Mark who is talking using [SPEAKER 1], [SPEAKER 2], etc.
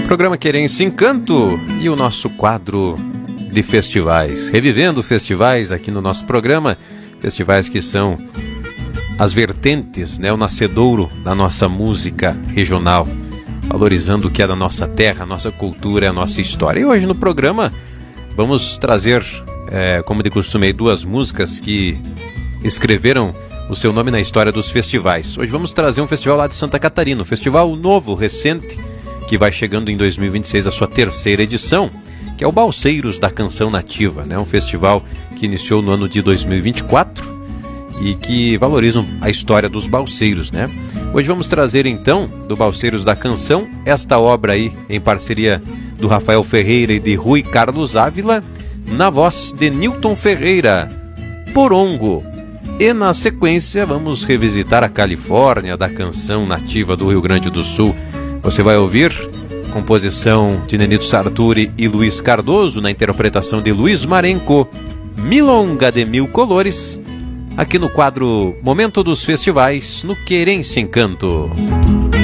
[SPEAKER 1] Programa Querência Encanto e o nosso quadro de festivais. Revivendo festivais aqui no nosso programa. Festivais que são as vertentes, né, o nascedouro da nossa música regional. Valorizando o que é da nossa terra, a nossa cultura, a nossa história. E hoje no programa vamos trazer, como de costume, duas músicas que escreveram o seu nome na história dos festivais. Hoje vamos trazer um festival lá de Santa Catarina, um festival novo, recente, que vai chegando em 2026 a sua terceira edição, que é o Balseiros da Canção Nativa, né? Um festival que iniciou no ano de 2024 e que valoriza a história dos balseiros, né? Hoje vamos trazer então, do Balseiros da Canção, esta obra aí em parceria do Rafael Ferreira e de Rui Carlos Ávila, na voz de Nilton Ferreira, Porongo. E na sequência vamos revisitar a Califórnia da Canção Nativa do Rio Grande do Sul. Você vai ouvir composição de Nenito Sarturi e Luiz Cardoso, na interpretação de Luiz Marenco, Milonga de Mil Colores, aqui no quadro Momento dos Festivais, no Querência Encanto.